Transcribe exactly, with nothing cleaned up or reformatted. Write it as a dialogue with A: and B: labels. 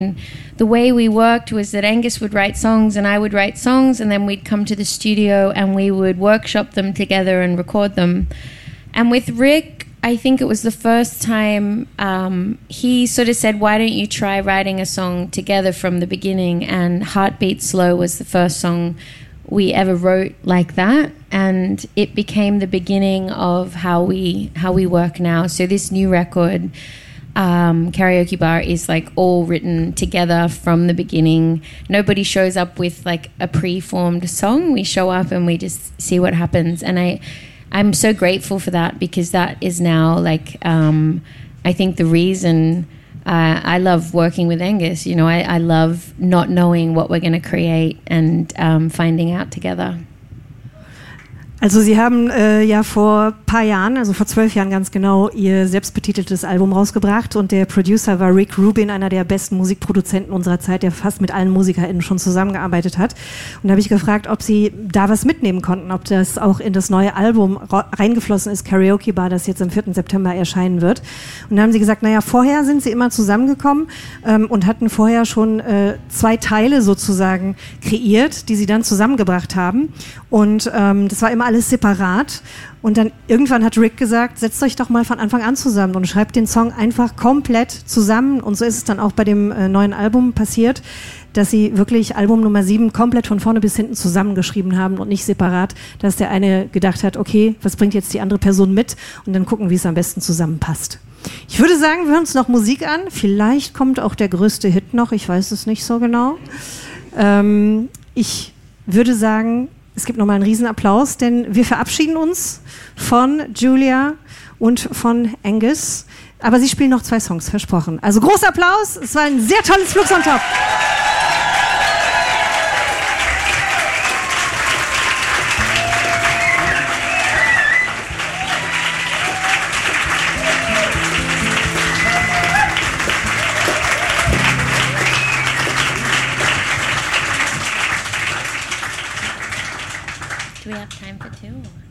A: The way we worked was that Angus would write songs and I would write songs, and then we'd come to the studio and we would workshop them together and record them. And with Rick, I think it was the first time um, he sort of said, why don't you try writing a song together from the beginning? And Heartbeat Slow was the first song we ever wrote like that, and it became the beginning of how we how we work now. So this new record, Um, Karaoke Bar, is like all written together from the beginning. Nobody shows up with like a pre-formed song. We show up and we just see what happens. And I, I'm so grateful for that, because that is now like, um, I think the reason uh, I love working with Angus. You know, I, I love not knowing what we're going to create and um, finding out together.
B: Also Sie haben äh, ja vor ein paar Jahren, also vor zwölf Jahren ganz genau, Ihr selbstbetiteltes Album rausgebracht, und der Producer war Rick Rubin, einer der besten Musikproduzenten unserer Zeit, der fast mit allen MusikerInnen schon zusammengearbeitet hat. Und da habe ich gefragt, ob Sie da was mitnehmen konnten, ob das auch in das neue Album reingeflossen ist, Karaoke Bar, das jetzt am vierten September erscheinen wird. Und da haben Sie gesagt, naja, vorher sind Sie immer zusammengekommen ähm, und hatten vorher schon äh, zwei Teile sozusagen kreiert, die Sie dann zusammengebracht haben. Und ähm, das war immer alles separat, und dann irgendwann hat Rick gesagt, setzt euch doch mal von Anfang an zusammen und schreibt den Song einfach komplett zusammen, und so ist es dann auch bei dem äh, neuen Album passiert, dass sie wirklich Album Nummer sieben komplett von vorne bis hinten zusammengeschrieben haben und nicht separat, dass der eine gedacht hat, okay, was bringt jetzt die andere Person mit, und dann gucken, wie es am besten zusammenpasst. Ich würde sagen, wir hören uns noch Musik an, vielleicht kommt auch der größte Hit noch, ich weiß es nicht so genau. Ähm, ich würde sagen, es gibt nochmal einen Riesenapplaus, denn wir verabschieden uns von Julia und von Angus. Aber sie spielen noch zwei Songs, versprochen. Also großer Applaus, es war ein sehr tolles Flux on Top.
A: Do we have time for two?